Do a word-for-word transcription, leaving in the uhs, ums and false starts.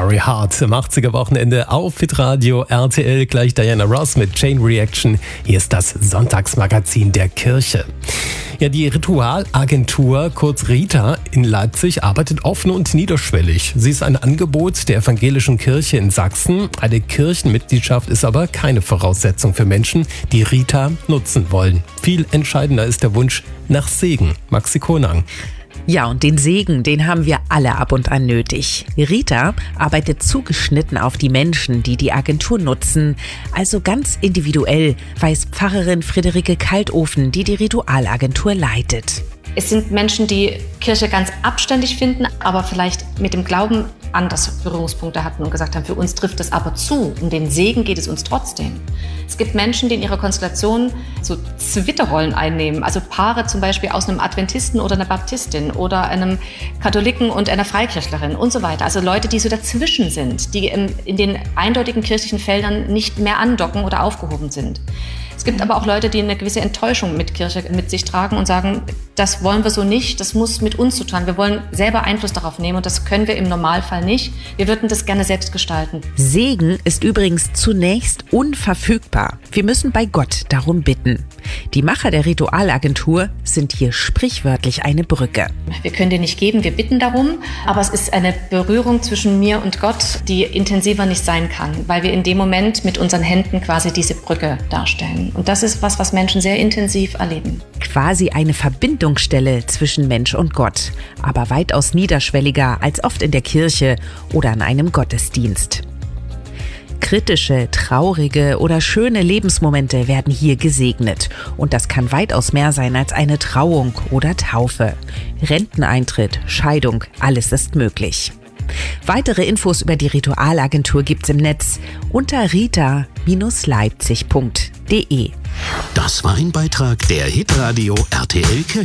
Sorry Heart im achtziger-Wochenende auf Hitradio R T L. Gleich Diana Ross mit Chain Reaction. Hier ist das Sonntagsmagazin der Kirche. Ja, die Ritualagentur, kurz Rita, in Leipzig arbeitet offen und niederschwellig. Sie ist ein Angebot der evangelischen Kirche in Sachsen. Eine Kirchenmitgliedschaft ist aber keine Voraussetzung für Menschen, die Rita nutzen wollen. Viel entscheidender ist der Wunsch nach Segen. Maxi Konang. Ja, und den Segen, den haben wir alle ab und an nötig. Rita arbeitet zugeschnitten auf die Menschen, die die Agentur nutzen. Also ganz individuell, weiß Pfarrerin Friederike Kaltofen, die die Ritualagentur leitet. Es sind Menschen, die Kirche ganz abständig finden, aber vielleicht mit dem Glauben anders Berührungspunkte hatten und gesagt haben, für uns trifft es aber zu. Um den Segen geht es uns trotzdem. Es gibt Menschen, die in ihrer Konstellation so Zwitterrollen einnehmen. Also Paare zum Beispiel aus einem Adventisten oder einer Baptistin oder einem Katholiken und einer Freikirchlerin und so weiter. Also Leute, die so dazwischen sind, die in den eindeutigen kirchlichen Feldern nicht mehr andocken oder aufgehoben sind. Es gibt aber auch Leute, die eine gewisse Enttäuschung mit Kirche mit sich tragen und sagen, das wollen wir so nicht, das muss mit uns zu tun. Wir wollen selber Einfluss darauf nehmen und das können wir im Normalfall nicht. Wir würden das gerne selbst gestalten. Segen ist übrigens zunächst unverfügbar. Wir müssen bei Gott darum bitten. Die Macher der Ritualagentur sind hier sprichwörtlich eine Brücke. Wir können den nicht geben, wir bitten darum, aber es ist eine Berührung zwischen mir und Gott, die intensiver nicht sein kann, weil wir in dem Moment mit unseren Händen quasi diese Brücke darstellen. Und das ist was, was Menschen sehr intensiv erleben. Quasi eine Verbindungsstelle zwischen Mensch und Gott, aber weitaus niederschwelliger als oft in der Kirche oder an einem Gottesdienst. Kritische, traurige oder schöne Lebensmomente werden hier gesegnet. Und das kann weitaus mehr sein als eine Trauung oder Taufe. Renteneintritt, Scheidung, alles ist möglich. Weitere Infos über die Ritualagentur gibt's im Netz unter rita Bindestrich leipzig Punkt de. Das war ein Beitrag der Hitradio R T L Kirche.